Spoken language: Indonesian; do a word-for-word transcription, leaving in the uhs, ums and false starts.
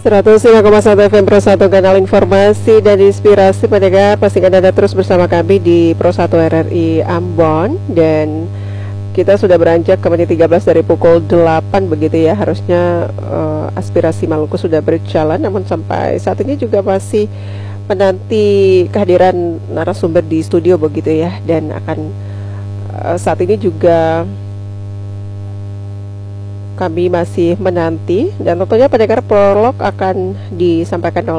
seratus lima koma satu F M Pro satu, kanal informasi dan inspirasi pendengar. Pastikan Anda terus bersama kami di Pro satu R R I Ambon. Dan kita sudah beranjak ke menit tiga belas dari pukul delapan begitu ya. Harusnya uh, aspirasi Maluku sudah berjalan, namun sampai saat ini juga masih menanti kehadiran narasumber di studio begitu ya. Dan akan uh, saat ini juga kami masih menanti, dan tentunya pendengar prolog akan disampaikan oleh